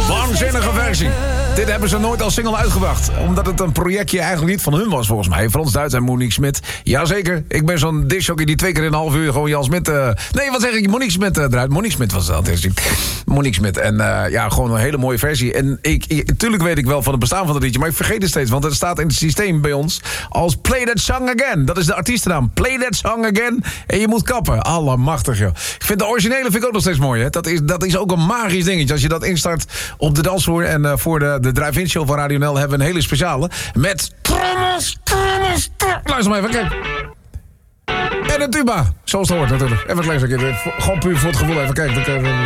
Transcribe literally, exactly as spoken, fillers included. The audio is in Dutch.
Waanzinnige versie. Dit hebben ze nooit als single uitgebracht. Omdat het een projectje eigenlijk niet van hun was, volgens mij. Frans Duits en Monique Smit. Jazeker, ik ben zo'n discjockey die twee keer in een half uur gewoon Jan Smit... Uh... Nee, wat zeg ik? Monique Smit uh, eruit. Monique Smit was dat. Monique Smit. En uh, ja, gewoon een hele mooie versie. En ik, ik, tuurlijk weet ik wel van het bestaan van dat liedje, maar ik vergeet het steeds. Want het staat in het systeem bij ons als Play That Song Again. Dat is de artiestennaam. Play That Song Again. En je moet kappen. Allemachtig, joh. Ik vind de originele vind ik ook nog steeds mooi, hè. Dat is, dat is ook een magisch dingetje. Als je dat instart op de dansvloer. En uh, voor de, de drive-in show van Radio Nel hebben we een hele speciale. Met trommels, trommels, trommels. Luister maar even, kijk. En een tuba. Zoals het hoort natuurlijk. Even een klein stukje. Gewoon puur voor het gevoel. Even kijken.